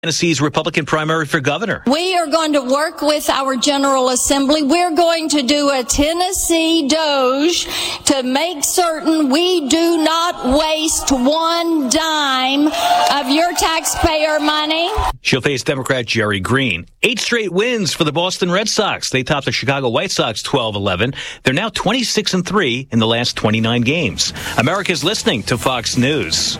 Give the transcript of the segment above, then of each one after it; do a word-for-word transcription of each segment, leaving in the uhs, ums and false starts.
Tennessee's Republican primary for governor. We are going to work with our General Assembly. We're going to do a Tennessee Doge to make certain we do not waste one dime of your taxpayer money. She'll face Democrat Jerry Green. Eight straight wins for the Boston Red Sox. They topped the Chicago White Sox twelve eleven. They're now twenty-six and three in the last twenty-nine games. America's listening to Fox News.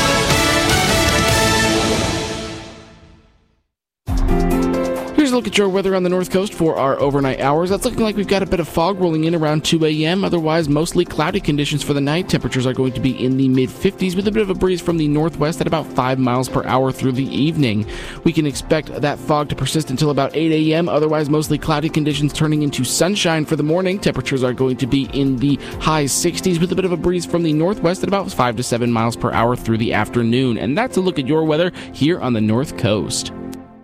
Here's a look at your weather on the North Coast for our overnight hours. That's looking like we've got a bit of fog rolling in around two a.m. Otherwise, mostly cloudy conditions for the night. Temperatures are going to be in the mid-fifties with a bit of a breeze from the northwest at about five miles per hour through the evening. We can expect that fog to persist until about eight a.m. Otherwise, mostly cloudy conditions turning into sunshine for the morning. Temperatures are going to be in the high sixties with a bit of a breeze from the northwest at about five to seven miles per hour through the afternoon. And that's a look at your weather here on the North Coast.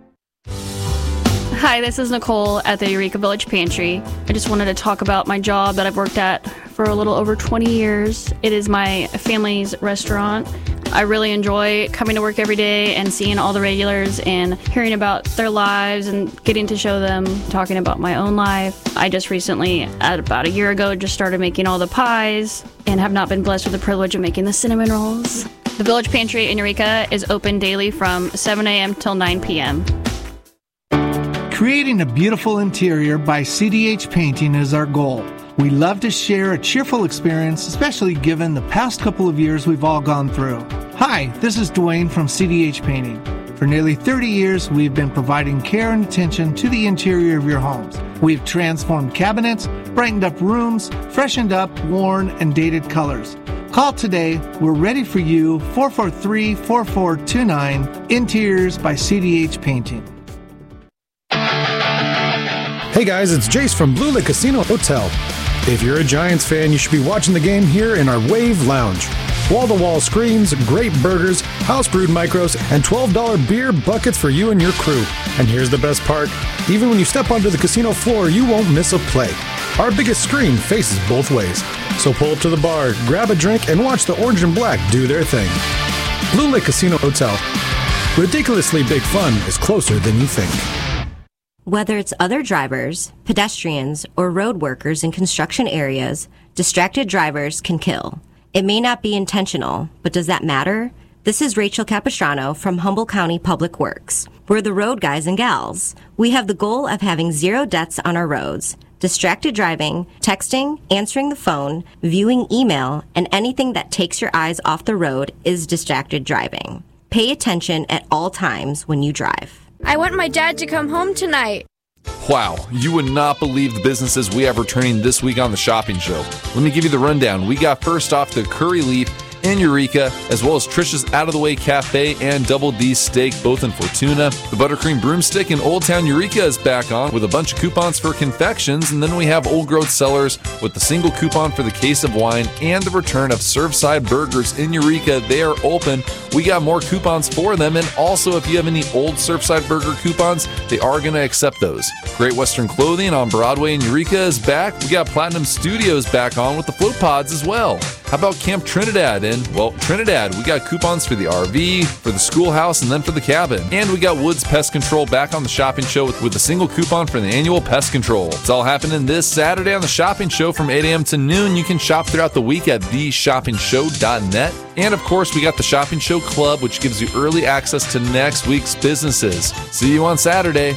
Hi, this is Nicole at the Eureka Village Pantry. I just wanted to talk about my job that I've worked at for a little over twenty years. It is my family's restaurant. I really enjoy coming to work every day and seeing all the regulars and hearing about their lives and getting to show them, talking about my own life. I just recently, at about a year ago, just started making all the pies and have not been blessed with the privilege of making the cinnamon rolls. The Village Pantry in Eureka is open daily from seven a.m. till nine p.m. Creating a beautiful interior by C D H Painting is our goal. We love to share a cheerful experience, especially given the past couple of years we've all gone through. Hi, this is Dwayne from C D H Painting. For nearly thirty years, we've been providing care and attention to the interior of your homes. We've transformed cabinets, brightened up rooms, freshened up worn and dated colors. Call today. We're ready for you. four four three, four four two nine. Interiors by C D H Painting. Hey guys, it's Jace from Blue Lake Casino Hotel. If you're a Giants fan, you should be watching the game here in our Wave Lounge. Wall-to-wall screens, great burgers, house-brewed micros, and twelve dollars beer buckets for you and your crew. And here's the best part. Even when you step onto the casino floor, you won't miss a play. Our biggest screen faces both ways. So pull up to the bar, grab a drink, and watch the orange and black do their thing. Blue Lake Casino Hotel. Ridiculously big fun is closer than you think. Whether it's other drivers, pedestrians, or road workers in construction areas, distracted drivers can kill. It may not be intentional, but does that matter? This is Rachel Capistrano from Humboldt County Public Works. We're the road guys and gals. We have the goal of having zero deaths on our roads. Distracted driving, texting, answering the phone, viewing email, and anything that takes your eyes off the road is distracted driving. Pay attention at all times when you drive. I want my dad to come home tonight. Wow, you would not believe the businesses we have returning this week on the Shopping Show. Let me give you the rundown. We got first off the Curry Leaf in Eureka, as well as Trisha's Out of the Way Cafe and Double D Steak, both in Fortuna. The Buttercream Broomstick in Old Town Eureka is back on with a bunch of coupons for confections, and then we have Old Growth Cellars with the single coupon for the case of wine and the return of Surfside Burgers in Eureka. They are open. We got more coupons for them, and also if you have any old Surfside Burger coupons, they are going to accept those. Great Western Clothing on Broadway in Eureka is back. We got Platinum Studios back on with the float pods as well. How about Camp Trinidad in, well, Trinidad? We got coupons for the R V, for the schoolhouse, and then for the cabin. And we got Woods Pest Control back on the Shopping Show with, with a single coupon for the annual pest control. It's all happening this Saturday on the Shopping Show from eight a.m. to noon. You can shop throughout the week at the shopping show dot net. And of course, we got the Shopping Show Club, which gives you early access to next week's businesses. See you on Saturday.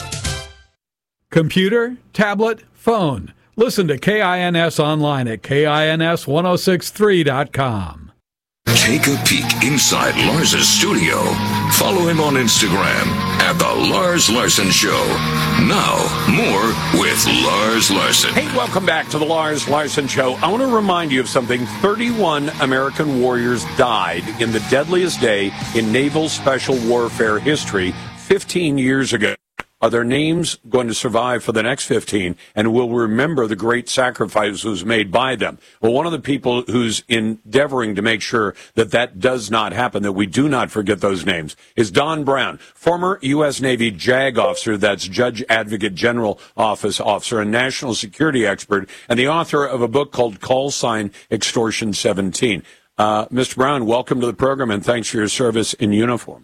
Computer, tablet, phone. Listen to K I N S online at K I N S ten sixty-three dot com. Take a peek inside Lars's studio. Follow him on Instagram at The Lars Larson Show. Now, more with Lars Larson. Hey, welcome back to The Lars Larson Show. I want to remind you of something. thirty-one American warriors died in the deadliest day in naval special warfare history fifteen years ago. Are their names going to survive for the next fifteen, and will remember the great sacrifices made by them? Well, one of the people who's endeavoring to make sure that that does not happen, that we do not forget those names, is Don Brown, former U S Navy JAG officer, that's Judge Advocate General Office officer and national security expert, and the author of a book called Call Sign Extortion seventeen. Uh, Mister Brown, welcome to the program, and thanks for your service in uniform.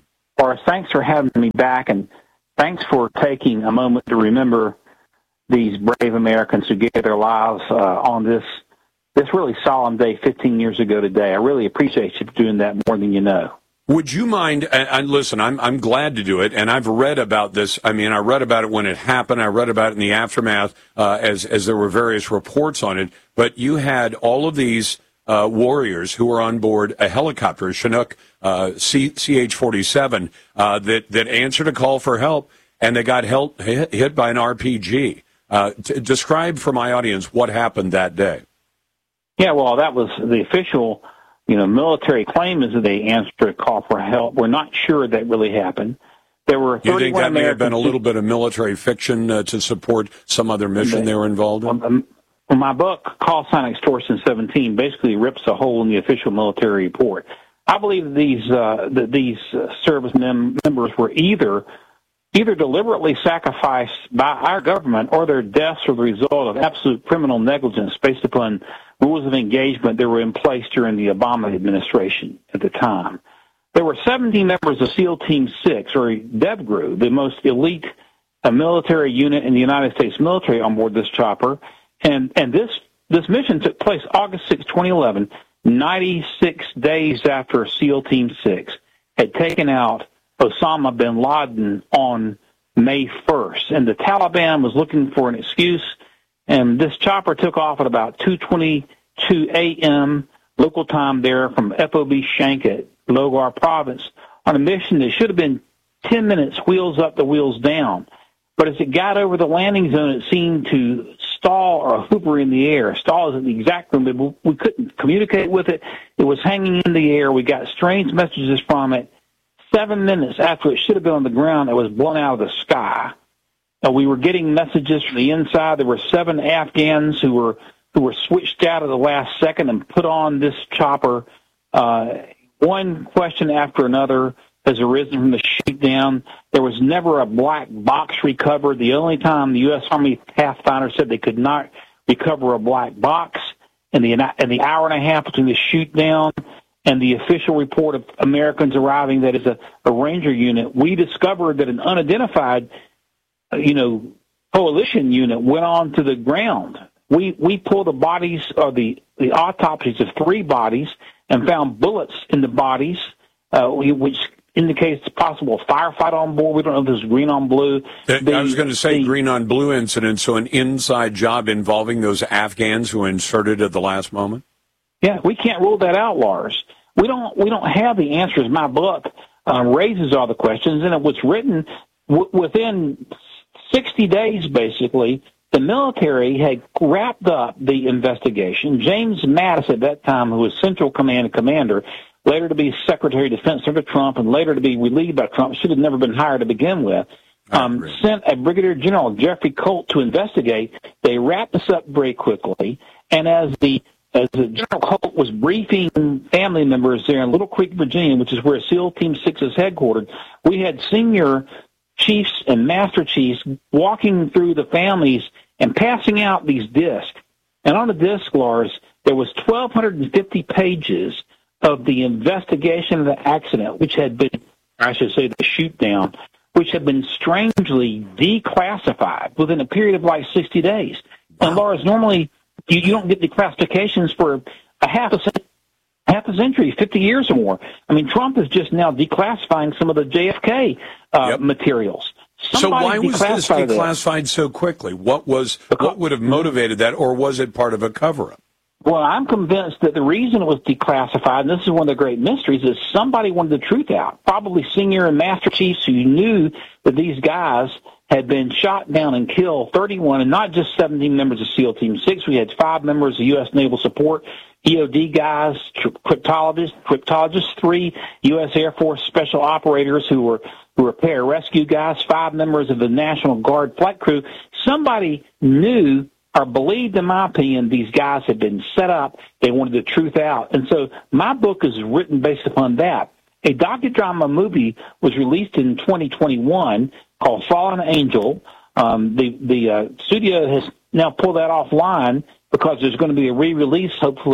Lars, thanks for having me back, and thanks for taking a moment to remember these brave Americans who gave their lives uh, on this this really solemn day fifteen years ago today. I really appreciate you doing that more than you know. Would you mind, and, and listen, I'm I'm glad to do it, and I've read about this. I mean, I read about it when it happened. I read about it in the aftermath uh, as, as there were various reports on it. But you had all of these uh, warriors who were on board a helicopter, a Chinook uh, C H forty-seven, uh, that, that answered a call for help, and they got held, hit, hit by an R P G. Uh, t- describe for my audience what happened that day. Yeah, well, that was the official, you know, military claim is that they answered a call for help. We're not sure that really happened. There were you think that Americans may have been a little bit of military fiction uh, to support some other mission they, they were involved in? Um, my book, Call Sign Extortion seventeen, basically rips a hole in the official military report. I believe that these uh, that these uh, service mem- members were either either deliberately sacrificed by our government or their deaths were the result of absolute criminal negligence based upon rules of engagement that were in place during the Obama administration at the time. There were seventeen members of SEAL Team six, or DEVGRU, the most elite uh, military unit in the United States military on board this chopper. And and this, this mission took place August sixth, twenty eleven, ninety-six days after SEAL Team six had taken out Osama bin Laden on May first. And the Taliban was looking for an excuse, and this chopper took off at about two twenty-two a.m. local time there from F O B Shanket, Logar Province, on a mission that should have been ten minutes wheels up to wheels down. But as it got over the landing zone, it seemed to stall or hover in the air. Stall isn't the exact term, but we couldn't communicate with it. It was hanging in the air. We got strange messages from it. Seven minutes after it should have been on the ground, it was blown out of the sky. Uh, we were getting messages from the inside. There were seven Afghans who were who were switched out at the last second and put on this chopper. Uh, one question after another has arisen from the shoot down. There was never a black box recovered. The only time the U S Army Pathfinder said they could not recover a black box in the in the hour and a half between the shoot down and the official report of Americans arriving, that is a, a Ranger unit, we discovered that an unidentified, uh, you know, coalition unit went on to the ground. We we pulled the bodies, or the, the autopsies of three bodies, and found bullets in the bodies, uh, which indicates a possible firefight on board. We don't know if this is green on blue. The, I was going to say the, green on blue incident, so an inside job involving those Afghans who inserted at the last moment? Yeah, we can't rule that out, Lars. We don't we don't have the answers. My book uh, raises all the questions, and it was written w- within sixty days, basically. The military had wrapped up the investigation. James Mattis, at that time, who was Central Command Commander, later to be Secretary of Defense under Trump, and later to be relieved by Trump, should have never been hired to begin with, um, sent a Brigadier General, Jeffrey Colt, to investigate. They wrapped this up very quickly, and as the as the General Colt was briefing family members there in Little Creek, Virginia, which is where SEAL Team six is headquartered, we had senior chiefs and master chiefs walking through the families and passing out these discs. And on the disc, Lars, there was twelve fifty pages of the investigation of the accident, which had been, I should say the shoot down, which had been strangely declassified within a period of like sixty days. Wow. And Lars, normally you, you don't get declassifications for a half a century. Half a century, fifty years or more. I mean, Trump is just now declassifying some of the J F K uh, yep. materials. Somebody so why was this declassified this. so quickly? What was because, what would have motivated that, or was it part of a cover-up? Well, I'm convinced that the reason it was declassified, and this is one of the great mysteries, is somebody wanted the truth out. Probably senior and master chiefs who knew that these guys had been shot down and killed, thirty-one, and not just seventeen members of SEAL Team six. We had five members of U S Naval Support, E O D guys, cryptologists, cryptologists, three U S Air Force special operators who were who were pararescue guys, five members of the National Guard flight crew. Somebody knew or believed, in my opinion, these guys had been set up. They wanted the truth out. And so my book is written based upon that. A docudrama movie was released in twenty twenty-one called Fallen Angel. Um, the the uh, studio has now pulled that offline because there's going to be a re-release, hopefully,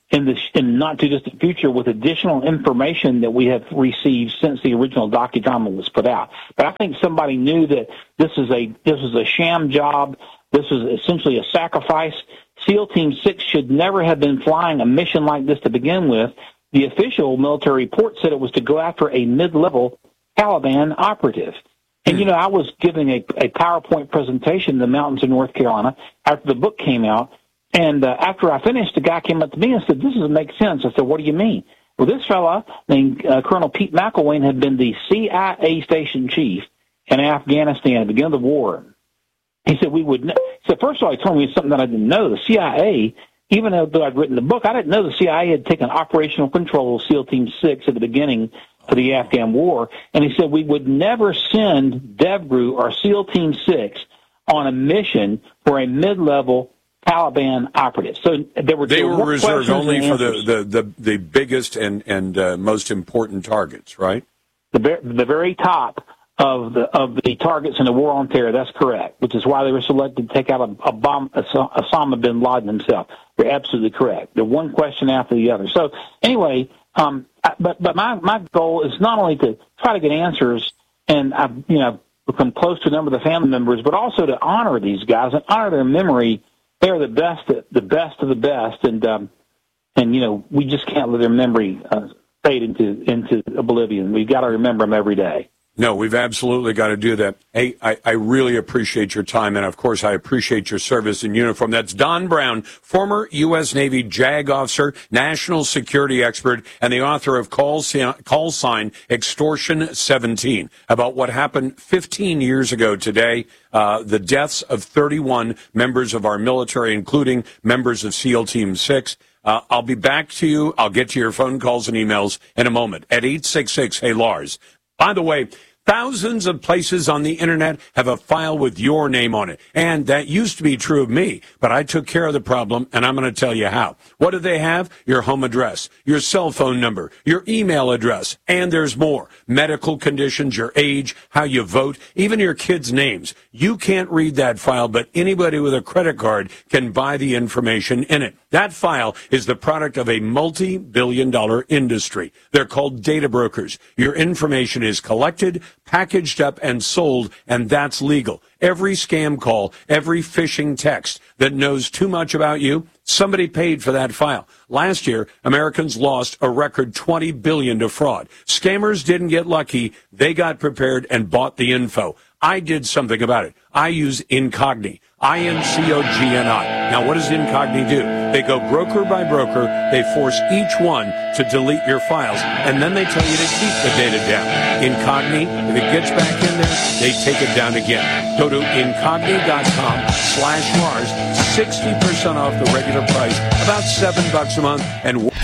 in the in not too distant future with additional information that we have received since the original docudrama was put out. But I think somebody knew that this is a this is a sham job. This is essentially a sacrifice. SEAL Team six should never have been flying a mission like this to begin with. The official military report said it was to go after a mid-level Taliban operative. And, you know, I was giving a, a PowerPoint presentation in the mountains of North Carolina after the book came out. And uh, after I finished, the guy came up to me and said, this doesn't make sense. I said, what do you mean? Well, this fella named uh, Colonel Pete McElwain had been the C I A station chief in Afghanistan at the beginning of the war. He said, we would know. He said, first of all, he told me something that I didn't know. The C I A, even though I'd written the book, I didn't know the C I A had taken operational control of SEAL Team six at the beginning of the Afghan war. And he said, we would never send DevGru or SEAL Team six on a mission for a mid-level Taliban operative. So there were they there were, were reserved only for the, answers. the, the, the biggest and, and uh, most important targets, right? The, ver- the very top of the of the targets in the war on terror. That's correct, which is why they were selected to take out a, a bomb, Osama bin Laden himself. You're absolutely correct. They're one question after the other. So anyway, um, but but my my goal is not only to try to get answers and I've you know become close to a number of the family members, but also to honor these guys and honor their memory. They're the best, the best of the best, and um, and you know we just can't let their memory uh, fade into into oblivion. We've got to remember them every day. No, we've absolutely got to do that. Hey, I, I really appreciate your time, and of course, I appreciate your service in uniform. That's Don Brown, former U S Navy JAG officer, national security expert, and the author of Call, Call Sign Extortion seventeen, about what happened fifteen years ago today, uh, the deaths of thirty-one members of our military, including members of SEAL Team six. Uh, I'll be back to you. I'll get to your phone calls and emails in a moment at eight six six, hey, Lars. By the way, thousands of places on the internet have a file with your name on it. And that used to be true of me, but I took care of the problem, and I'm going to tell you how. What do they have? Your home address, your cell phone number, your email address, and there's more. Medical conditions, your age, how you vote, even your kids' names. You can't read that file, but anybody with a credit card can buy the information in it. That file is the product of a multi-billion dollar industry. They're called data brokers. Your information is collected, packaged up, and sold, and that's legal. Every scam call, every phishing text that knows too much about you, somebody paid for that file. Last year, Americans lost a record twenty billion dollars to fraud. Scammers didn't get lucky. They got prepared and bought the info. I did something about it. I use Incogni. I N C O G N I. Now, what does Incogni do? They go broker by broker. They force each one to delete your files, and then they tell you to keep the data down. Incogni, if it gets back in there, they take it down again. Go to incogni.com slash Lars, sixty percent off the regular price, about seven bucks a month, and